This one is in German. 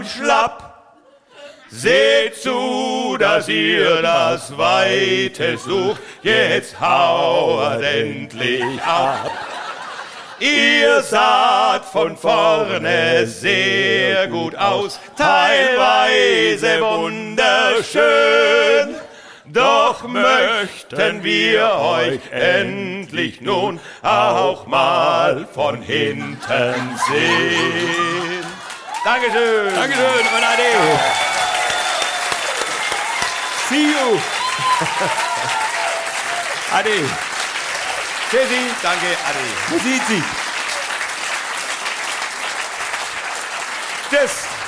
schlapp. Seht zu, dass ihr das Weite sucht, jetzt hauert endlich ab. Ihr saht von vorne sehr gut aus, teilweise wunderschön. Doch möchten wir euch endlich nun auch mal von hinten sehen. Dankeschön. Dankeschön und Ade. See you. Ade. Tschüssi, danke, Ade. Wo sieht sie? Tschüss.